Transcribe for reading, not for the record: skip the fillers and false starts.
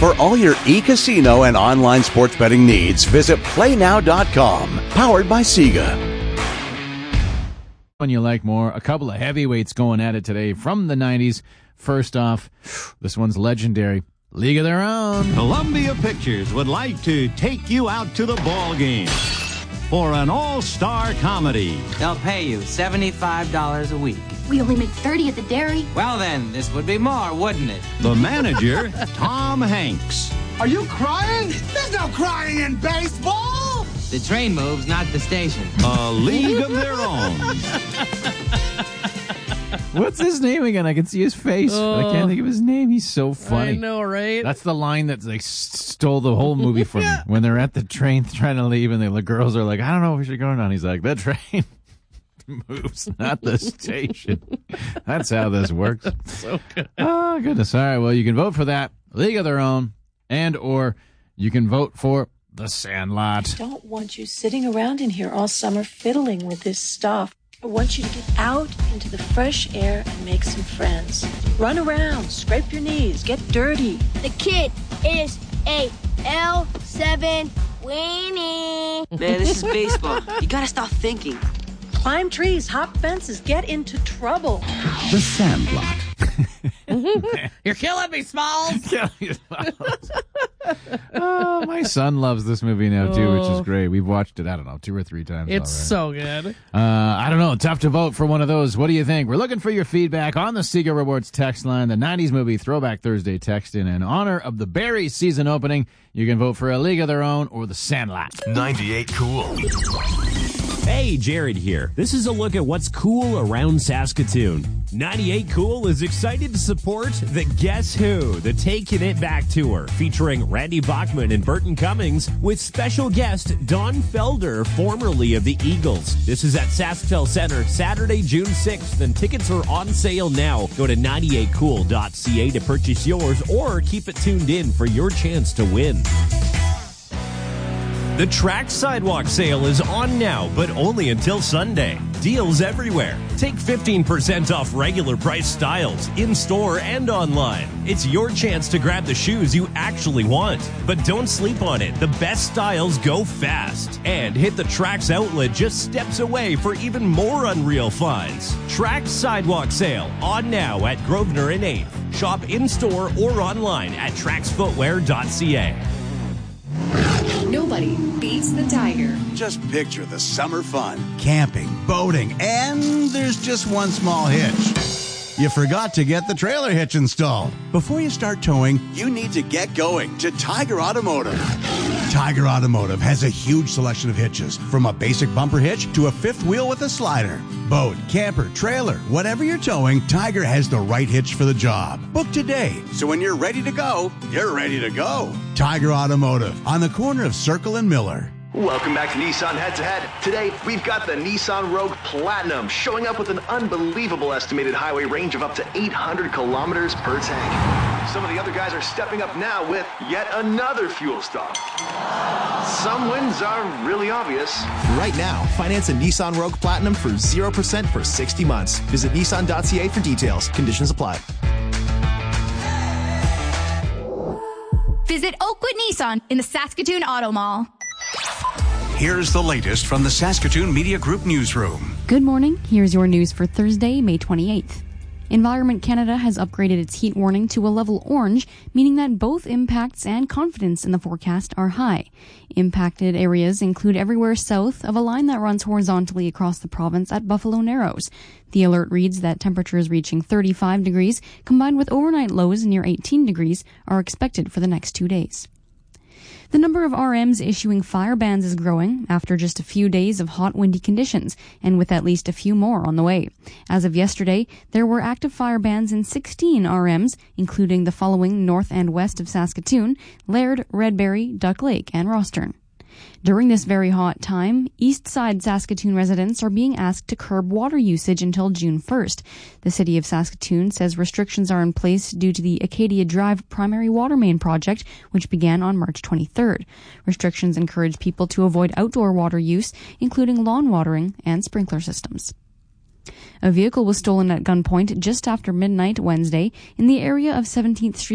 For all your e-casino and online sports betting needs, visit PlayNow.com. Powered by Sega. One you like more, a couple of heavyweights going at it today from the 90s. First off, this one's legendary. League of Their Own. Columbia Pictures would like to take you out to the ball game for an all-star comedy. They'll pay you $75 a week. We only make 30 at the dairy. Well then, this would be more, wouldn't it? The manager, Tom Hanks. Are you crying? There's no crying in baseball! The train moves, not the station. A League of Their Own. What's his name again? I can see his face, but I can't think of his name. He's so funny. I know, right? That's the line that like stole the whole movie from me. When they're at the train trying to leave, and the girls are like, "I don't know if we should go or not." He's like, "The train moves, not the station." That's how this works. So good. Oh goodness! All right, well, you can vote for that League of Their Own, and or you can vote for The Sandlot. I don't want you sitting around in here all summer fiddling with this stuff. I want you to get out into the fresh air and make some friends. Run around, scrape your knees, get dirty. The kid is a L7 weenie. Man, this is baseball. You gotta stop thinking. Climb trees, hop fences, get into trouble. The Sandlot. You're killing me, Smalls. Oh, my son loves this movie now, too, which is great. We've watched it, I don't know, 2 or 3 times It's already. so good. I don't know. Tough to vote for one of those. What do you think? We're looking for your feedback on the Sega Rewards text line, the 90s movie Throwback Thursday text in honor of the Barry season opening. You can vote for A League of Their Own or The Sandlot. 98 Cool. Hey, Jared here. This is a look at what's cool around Saskatoon. 98 Cool is excited to support the Guess Who, the Taking It Back Tour, featuring Randy Bachman and Burton Cummings, with special guest Don Felder, formerly of the Eagles. This is at SaskTel Center, Saturday, June 6th, and tickets are on sale now. Go to 98cool.ca to purchase yours, or keep it tuned in for your chance to win. The Trax Sidewalk Sale is on now, but only until Sunday. Deals everywhere. Take 15% off regular price styles, in-store and online. It's your chance to grab the shoes you actually want. But don't sleep on it. The best styles go fast. And hit the Trax outlet just steps away for even more unreal finds. Trax Sidewalk Sale, on now at Grosvenor and 8th. Shop in-store or online at traxfootwear.ca. Nobody beats the Tiger. Just picture the summer fun. Camping, boating, and there's just one small hitch. You forgot to get the trailer hitch installed. Before you start towing, you need to get going to Tiger Automotive. Tiger Automotive has a huge selection of hitches, from a basic bumper hitch to a fifth wheel with a slider. Boat, camper, trailer, whatever you're towing, Tiger has the right hitch for the job. Book today, so when you're ready to go, you're ready to go. Tiger Automotive, on the corner of Circle and Miller. Welcome back to Nissan Head to Head. Today, we've got the Nissan Rogue Platinum showing up with an unbelievable estimated highway range of up to 800 kilometers per tank. Some of the other guys are stepping up now with yet another fuel stop. Some wins are really obvious. Right now, finance a Nissan Rogue Platinum for 0% for 60 months. Visit Nissan.ca for details. Conditions apply. Visit Oakwood Nissan in the Saskatoon Auto Mall. Here's the latest from the Saskatoon Media Group newsroom. Good morning. Here's your news for Thursday, May 28th. Environment Canada has upgraded its heat warning to a level orange, meaning that both impacts and confidence in the forecast are high. Impacted areas include everywhere south of a line that runs horizontally across the province at Buffalo Narrows. The alert reads that temperatures reaching 35 degrees, combined with overnight lows near 18 degrees, are expected for the next 2 days. The number of RMs issuing fire bans is growing after just a few days of hot, windy conditions, and with at least a few more on the way. As of yesterday, there were active fire bans in 16 RMs, including the following north and west of Saskatoon: Laird, Redberry, Duck Lake, and Rostern. During this very hot time, East Side Saskatoon residents are being asked to curb water usage until June 1st. The City of Saskatoon says restrictions are in place due to the Acadia Drive primary water main project, which began on March 23rd. Restrictions encourage people to avoid outdoor water use, including lawn watering and sprinkler systems. A vehicle was stolen at gunpoint just after midnight Wednesday in the area of 17th Street